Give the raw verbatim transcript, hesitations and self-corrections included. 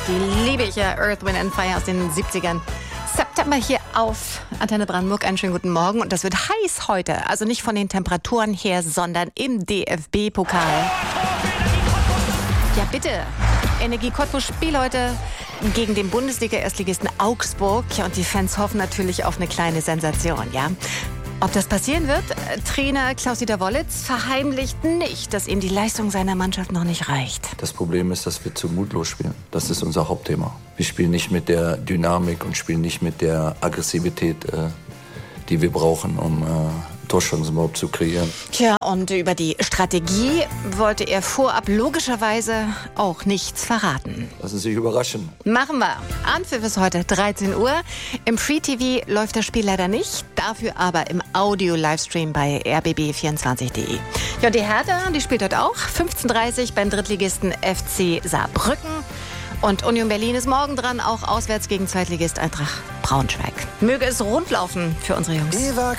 Die liebe ich ja, Earth, Wind and Fire aus den siebzigern. September hier auf Antenne Brandenburg. Einen schönen guten Morgen. Und das wird heiß heute. Also nicht von den Temperaturen her, sondern im D F B-Pokal. Ja, bitte. Energie Cottbus spielt heute gegen den Bundesliga-Erstligisten Augsburg. Ja, und die Fans hoffen natürlich auf eine kleine Sensation, ja. Ob das passieren wird? Trainer Klaus-Dieter Wollitz verheimlicht nicht, dass ihm die Leistung seiner Mannschaft noch nicht reicht. Das Problem ist, dass wir zu mutlos spielen. Das ist unser Hauptthema. Wir spielen nicht mit der Dynamik und spielen nicht mit der Aggressivität, äh, die wir brauchen, um äh, Torchancen überhaupt zu kreieren. Tja, und über die Strategie wollte er vorab logischerweise auch nichts verraten. Lassen Sie sich überraschen. Machen wir. Anpfiff ist heute dreizehn Uhr. Im Free-T V läuft das Spiel leider nicht, dafür aber im Audio-Livestream bei r b b vierundzwanzig punkt de. Ja, und die Hertha, die spielt heute auch. fünfzehn Uhr dreißig beim Drittligisten F C Saarbrücken. Und Union Berlin ist morgen dran, auch auswärts gegen Zweitligist Eintracht Braunschweig. Möge es rund laufen für unsere Jungs.